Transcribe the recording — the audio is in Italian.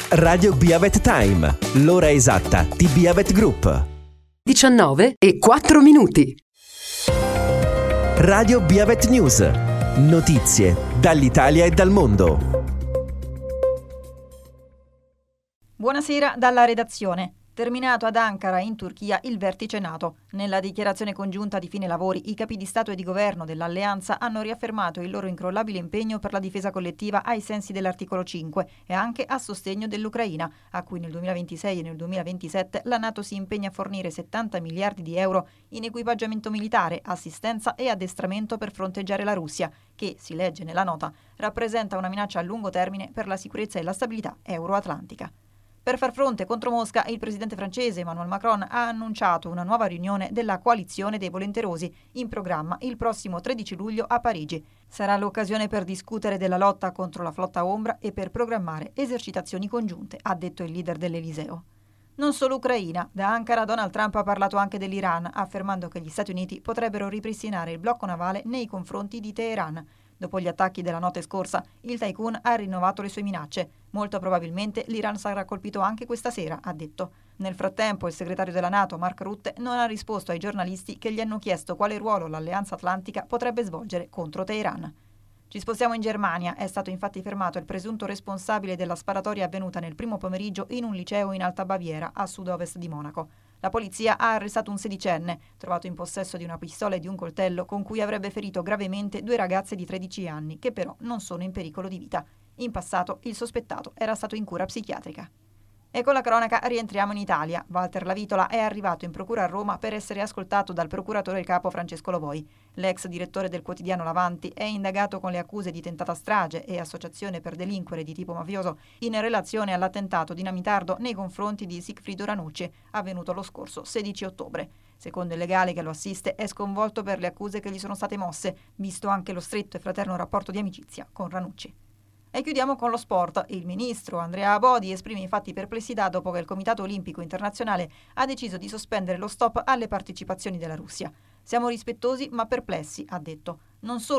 Radio Beavet Time, l'ora esatta di Beavet Group. 19:04. Radio Beavet News, notizie dall'Italia e dal mondo. Buonasera dalla redazione. Terminato ad Ankara, in Turchia, il vertice NATO. Nella dichiarazione congiunta di fine lavori, i capi di Stato e di Governo dell'Alleanza hanno riaffermato il loro incrollabile impegno per la difesa collettiva ai sensi dell'articolo 5 e anche a sostegno dell'Ucraina, a cui nel 2026 e nel 2027 la NATO si impegna a fornire 70 miliardi di euro in equipaggiamento militare, assistenza e addestramento per fronteggiare la Russia, che, si legge nella nota, rappresenta una minaccia a lungo termine per la sicurezza e la stabilità euroatlantica. Per far fronte contro Mosca, il presidente francese Emmanuel Macron ha annunciato una nuova riunione della coalizione dei volenterosi in programma il prossimo 13 luglio a Parigi. Sarà l'occasione per discutere della lotta contro la flotta ombra e per programmare esercitazioni congiunte, ha detto il leader dell'Eliseo. Non solo Ucraina, da Ankara Donald Trump ha parlato anche dell'Iran, affermando che gli Stati Uniti potrebbero ripristinare il blocco navale nei confronti di Teheran. Dopo gli attacchi della notte scorsa, il tycoon ha rinnovato le sue minacce. Molto probabilmente l'Iran sarà colpito anche questa sera, ha detto. Nel frattempo, il segretario della NATO, Mark Rutte, non ha risposto ai giornalisti che gli hanno chiesto quale ruolo l'Alleanza Atlantica potrebbe svolgere contro Teheran. Ci spostiamo in Germania. È stato infatti fermato il presunto responsabile della sparatoria avvenuta nel primo pomeriggio in un liceo in Alta Baviera, a sud-ovest di Monaco. La polizia ha arrestato un sedicenne, trovato in possesso di una pistola e di un coltello con cui avrebbe ferito gravemente due ragazze di 13 anni, che però non sono in pericolo di vita. In passato il sospettato era stato in cura psichiatrica. E con la cronaca rientriamo in Italia. Walter Lavitola è arrivato in procura a Roma per essere ascoltato dal procuratore capo Francesco Lovoi. L'ex direttore del quotidiano L'Avanti è indagato con le accuse di tentata strage e associazione per delinquere di tipo mafioso in relazione all'attentato dinamitardo nei confronti di Sigfrido Ranucci, avvenuto lo scorso 16 ottobre. Secondo il legale che lo assiste, è sconvolto per le accuse che gli sono state mosse, visto anche lo stretto e fraterno rapporto di amicizia con Ranucci. E chiudiamo con lo sport. Il ministro Andrea Abodi esprime infatti perplessità dopo che il Comitato Olimpico Internazionale ha deciso di sospendere lo stop alle partecipazioni della Russia. Siamo rispettosi ma perplessi, ha detto. Non solo